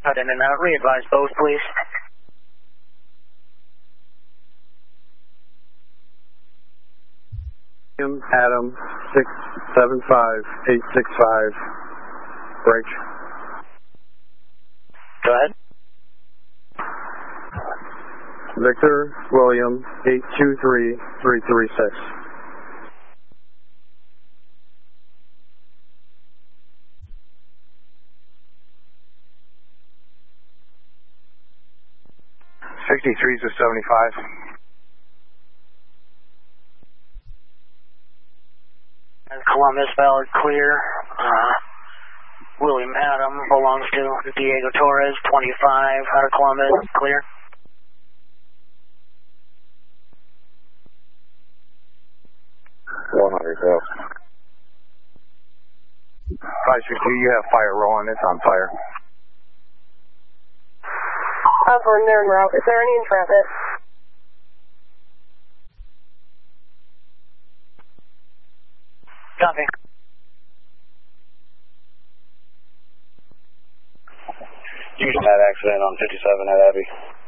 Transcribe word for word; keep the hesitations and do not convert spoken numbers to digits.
Out in and out. Re-advise both, please. Adam, six seven five eight six five, break. Go ahead. Victor, William, eight two three three three six. sixty-three to seventy-five. Columbus, valid clear. Uh, William Adam belongs to Diego Torres, twenty-five, out of Columbus, clear. one hundred, go. five six two, you have fire rolling, it's on fire. Affirm, they're en route. Is there any in transit? Copy. You had accident on fifty-seven at Abbey.